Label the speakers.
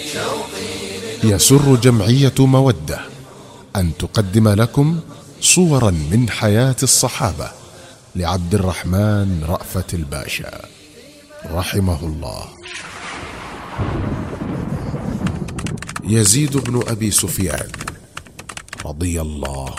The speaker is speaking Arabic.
Speaker 1: يسر جمعية مودة أن تقدم لكم صورا من حياة الصحابة لعبد الرحمن رأفت الباشا رحمه الله. يزيد بن أبي سفيان رضي الله